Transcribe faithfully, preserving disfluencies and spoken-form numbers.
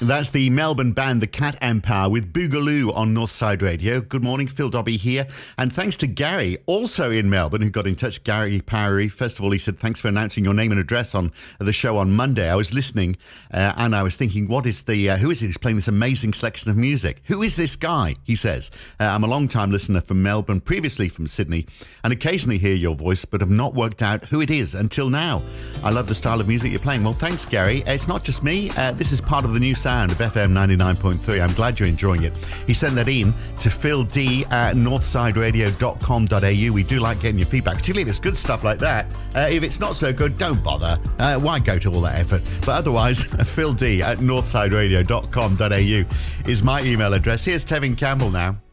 That's the Melbourne band, the Cat Empire, with Boogaloo on Northside Radio. Good morning, Phil Dobbie here. And thanks to Gary, also in Melbourne, who got in touch. Gary Parry. First of all, he said, thanks for announcing your name and address on the show on Monday. I was listening uh, and I was thinking, what is the, uh, who is it who's playing this amazing selection of music? Who is this guy? He says, uh, I'm a long-time listener from Melbourne, previously from Sydney, and occasionally hear your voice, but have not worked out who it is until now. I love the style of music you're playing. Well, thanks, Gary. It's not just me. Uh, this is part of the new sound of F M ninety-nine point three. I'm glad you're enjoying it. He sent that in to Phil D at northside radio dot com dot a u. We do like getting your feedback, particularly if it's good stuff like that. Uh, if it's not so good, don't bother. Uh, why go to all that effort? But otherwise, Phil D at northside radio dot com dot a u is my email address. Here's Tevin Campbell now.